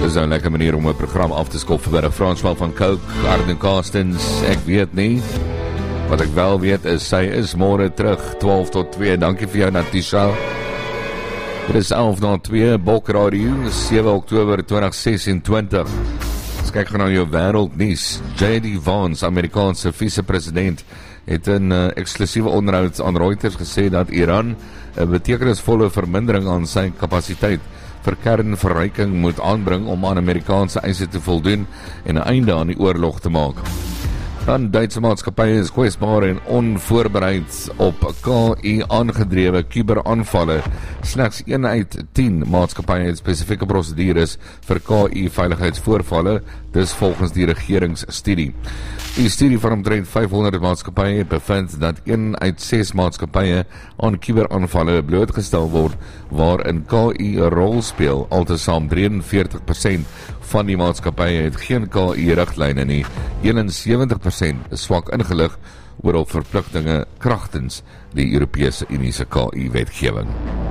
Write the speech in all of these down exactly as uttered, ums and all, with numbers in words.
Dis nou 'n lekker manier om 'n program af te skop vir François van Coke, Arden Carstens, ek weet nie. Wat ek wel weet is, sy is môre terug, twaalf tot twee. Dankie vir jou, Natisha. Dit is elf na twee, Bok Radio, sewe Oktober twintig sesentwintig. Ons kyk gaan na jou wêreldnuus. J D Vance, Amerikaanse vice-president, het in 'n uh, eksklusiewe onderhoud aan Reuters gesê dat Iran 'n betekenisvolle vermindering aan sy kapasiteit vir kernverryking moet aanbring om aan Amerikaanse eise te voldoen en 'n einde aan die oorlog te maak. Dan Duitse maatskappye is kwesbaar en onvoorbereid op K I aangedrewe kuberaanvalle. Slegs een uit tien maatskappye het spesifieke prosedures vir K I veiligheidsvoorvalle, dis volgens die regeringsstudie. Die studie van omtrent vyfhonderd maatskappye bevind dat een uit ses maatskappye aan kuberaanvalle blootgestel word, waarin K I 'n rol speel. Altesaam drieënveertig persent van die maatskappye het geen K I-riglyne nie. eenensewentig persent is swak ingelig oor op verpligtinge kragtens die Europese Unie se K I-wetgewing.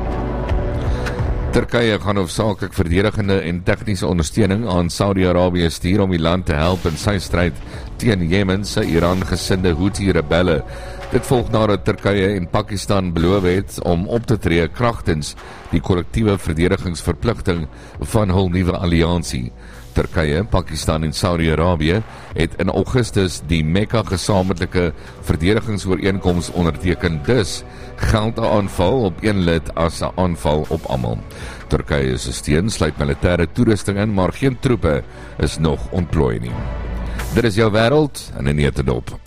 Turkye gaan hoofsaaklik verdedigende en tegniese ondersteuning aan Saudi-Arabië stuur om die land te help in sy stryd teen Jemen se Iran-gesinde Houthi-rebelle. Dit volg nadat Turkye en Pakistan beloof het om op te tree kragtens die kollektiewe verdedigingsverpligting van hul nuwe alliansie. Turkye, Pakistan en Saudi-Arabië het in Augustus die Mekka gesamentlike verdedigingsooreenkoms onderteken. Dus geld 'n aanval op een lid as 'n aanval op almal. Turkye se steun sluit militêre toerusting in, maar geen troepe is nog ontplooi nie. Dit is jou wêreld in 'n netedop.